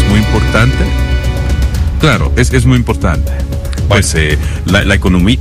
muy importante. Claro, es muy importante. Pues la economía...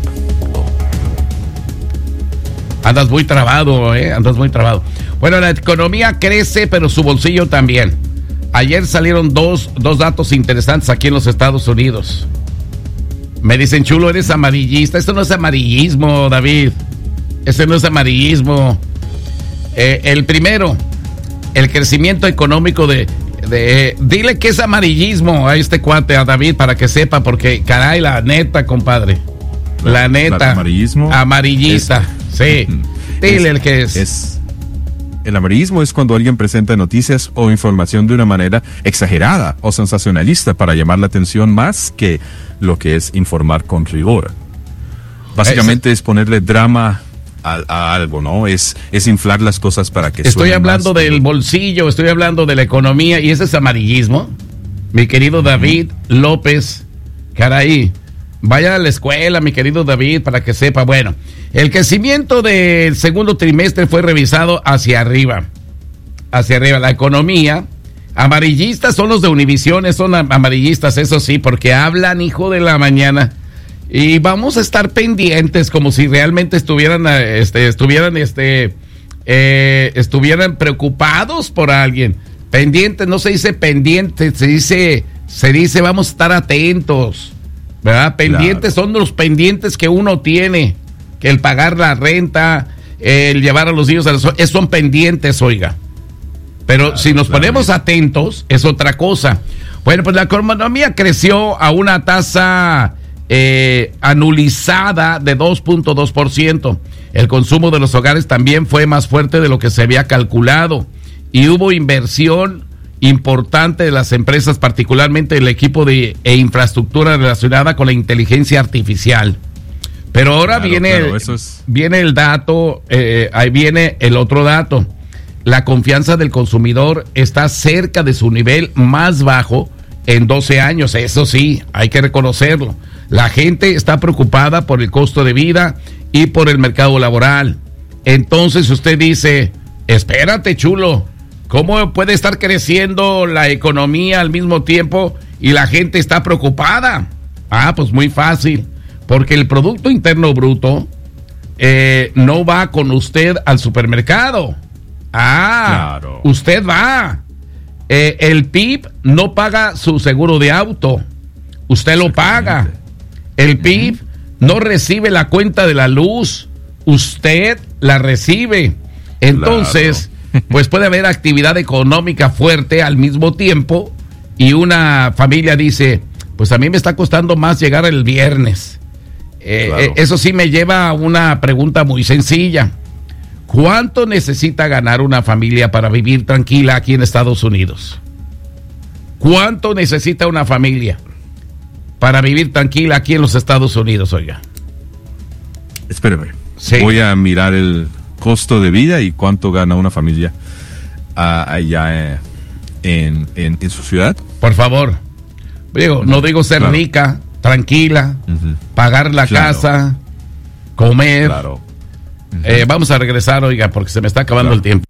Andas muy trabado, andas muy trabado. Bueno, la economía crece, pero su bolsillo también. Ayer salieron dos datos interesantes aquí en los Estados Unidos. Me dicen, Chulo, eres amarillista. Esto no es amarillismo, David. Ese no es amarillismo. El primero, el crecimiento económico dile que es amarillismo a este cuate, a David, para que sepa, porque caray, la neta, compadre. La neta. Amarillismo. Amarillista. Sí. Dile el que es. El amarillismo es cuando alguien presenta noticias o información de una manera exagerada o sensacionalista para llamar la atención más que lo que es informar con rigor. Básicamente es ponerle drama a algo, ¿no? Es inflar las cosas para que estoy hablando del bolsillo, estoy hablando de la economía, y ese es amarillismo. Mi querido David López, caray, vaya a la escuela, mi querido David, para que sepa. Bueno, el crecimiento del segundo trimestre fue revisado hacia arriba. La economía, amarillistas son los de Univisión, son amarillistas, eso sí, porque hablan, hijo de la mañana. Y vamos a estar pendientes como si realmente estuvieran preocupados por alguien. Pendientes, no se dice pendientes, se dice vamos a estar atentos, ¿verdad? Pendientes, claro. Son los pendientes que uno tiene, que el pagar la renta, el llevar a los niños son pendientes, oiga. Pero claro, si nos ponemos atentos, es otra cosa. Bueno, pues la economía creció a una tasa anulizada de 2.2%. El consumo de los hogares también fue más fuerte de lo que se había calculado, y hubo inversión importante de las empresas, particularmente el equipo de infraestructura relacionada con la inteligencia artificial. Pero ahora viene el dato, ahí viene el otro dato. La confianza del consumidor está cerca de su nivel más bajo en 12 años, eso sí, hay que reconocerlo. La gente está preocupada por el costo de vida y por el mercado laboral. Entonces usted dice, espérate, Chulo, ¿cómo puede estar creciendo la economía al mismo tiempo y la gente está preocupada? Pues muy fácil, porque el Producto Interno Bruto no va con usted al supermercado. Claro. Usted va. El PIB no paga su seguro de auto, usted lo paga. El PIB no recibe la cuenta de la luz, usted la recibe. Entonces, pues puede haber actividad económica fuerte al mismo tiempo, y una familia dice, pues a mí me está costando más llegar el viernes. Eso sí me lleva a una pregunta muy sencilla. ¿Cuánto necesita ganar una familia para vivir tranquila aquí en Estados Unidos? ¿Cuánto necesita una familia para vivir tranquila aquí en los Estados Unidos, oiga? Espéreme. Sí. Voy a mirar el costo de vida y cuánto gana una familia allá en su ciudad. Por favor. No digo ser rica, tranquila, pagar la casa, comer. Claro. Vamos a regresar, oiga, porque se me está acabando el tiempo.